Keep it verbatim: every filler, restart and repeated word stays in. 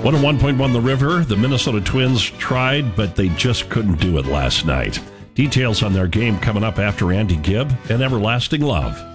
one oh one point one The River. The Minnesota Twins tried, but they just couldn't do it last night. Details on their game coming up after Andy Gibb and Everlasting Love.